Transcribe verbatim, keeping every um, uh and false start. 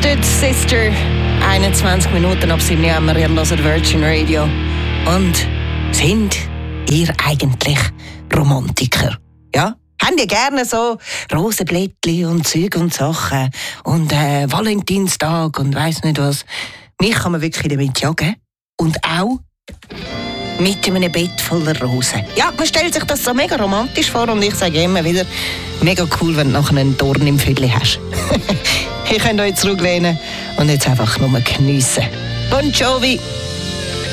Twisted Sister. einundzwanzig Minuten ab sieben haben wir, ihr hört Virgin Radio. Und sind ihr eigentlich Romantiker? Ja? Habt ihr gerne so Rosenblättchen und Zeug und Sachen und äh, Valentinstag und weiss nicht was? Mich kann man wirklich damit jagen. Und auch mit einem Bett voller Rosen. Ja, man stellt sich das so mega romantisch vor und ich sage immer wieder, mega cool, wenn du nachher einen Dorn im Viertel hast. Ihr könnt euch zurücklehnen und jetzt einfach nur geniessen. Bon Jovi!